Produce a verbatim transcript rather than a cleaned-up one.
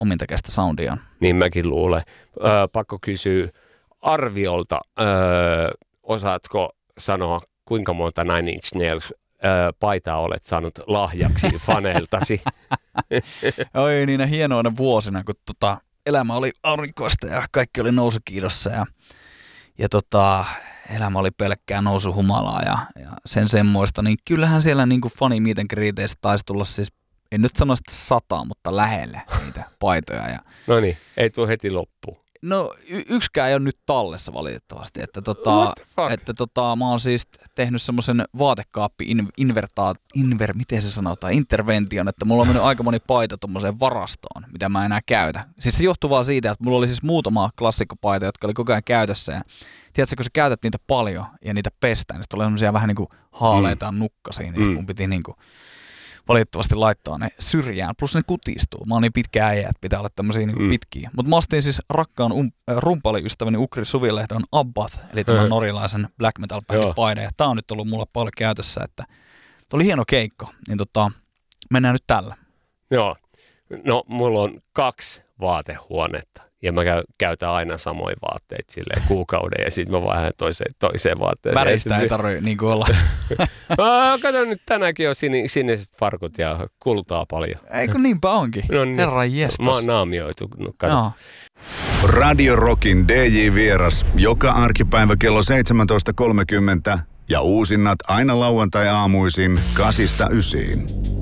omintakeista soundiaan. Niin mäkin luulen. Öö, pakko kysyä arviolta, öö, osaatko sanoa, kuinka monta Nine Inch Nails öö, paitaa olet saanut lahjaksi faneiltasi? Oi niinä hienoina vuosina, kun tota, elämä oli aurinkoista ja kaikki oli nousukiidossa ja, ja tota, elämä oli pelkkää nousuhumalaa ja, ja sen semmoista, niin kyllähän siellä niin kuin funny meet and greeteissä taisi tulla siis, en nyt sano sitä sataa, mutta lähelle niitä paitoja. Ja no niin, ei tule heti loppuun. No y- yksikään ei ole nyt tallessa valitettavasti, että, tota, että tota, mä oon siis tehnyt semmoisen vaatekaappi in, invertaat, inver, miten se sanotaan, intervention, että mulla on mennyt aika moni paita tommoseen varastoon, mitä mä enää käytä. Siis se johtuu vaan siitä, että mulla oli siis muutama klassikkopaita, jotka oli koko ajan käytössä ja tiedätkö, kun sä käytät niitä paljon ja niitä pestään, niin sitten tulee semmosia vähän niinku haaleita mm. nukkasia, niin mm. mun piti niinku valitettavasti laittaa ne syrjään, plus ne kutistuu. Mä oon niin pitkä äijä, että pitää olla tämmösiä niin mm. pitkiä. Mutta mä astin siis rakkaan um, rumpaliystäväni Ukri Suvilehdon Abbath, eli tämän mm. norjalaisen black metal bändin paidan. Ja tää on nyt ollut mulla paljon käytössä, että tää oli hieno keikko. Niin tota, mennään nyt tällä. Joo. No, mulla on kaksi vaatehuonetta. Ja mä käy, käytän aina samoja vaatteita silleen kuukauden ja sitten mä vaihdan toiseen, toiseen vaatteeseen. Väristä ei tarvitse niin kuin olla. Mä katson nyt tänäänkin on sin, siniset farkut ja kultaa paljon. Eikö niinpä onkin? No niin. Herran jestas. Mä oon naamioitu. No. Radio Rockin D J-vieras joka arkipäivä kello seitsemäntoista kolmekymmentä ja uusinnat aina lauantai-aamuisin kasista ysiin.